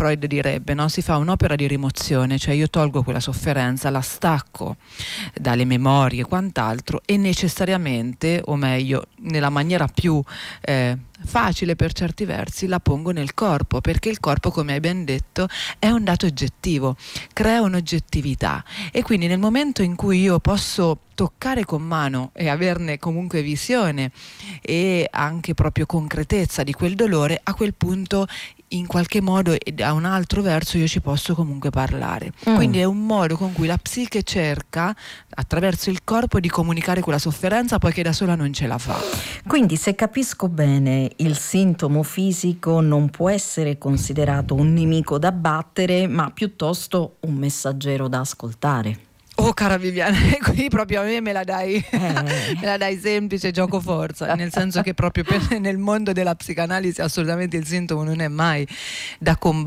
Freud direbbe, no? Si fa un'opera di rimozione, cioè io tolgo quella sofferenza, la stacco dalle memorie e quant'altro, e necessariamente, o meglio, nella maniera più facile per certi versi, la pongo nel corpo, perché il corpo, come hai ben detto, è un dato oggettivo, crea un'oggettività, e quindi nel momento in cui io posso toccare con mano e averne comunque visione e anche proprio concretezza di quel dolore, a quel punto in qualche modo e da un altro verso io ci posso comunque parlare. Quindi è un modo con cui la psiche cerca attraverso il corpo di comunicare quella sofferenza, poiché da sola non ce la fa. Quindi, se capisco bene, il sintomo fisico non può essere considerato un nemico da battere, ma piuttosto un messaggero da ascoltare. Oh, cara Viviana, qui proprio a me me la dai semplice, gioco forza, nel senso che proprio nel mondo della psicanalisi assolutamente il sintomo non è mai da combattere.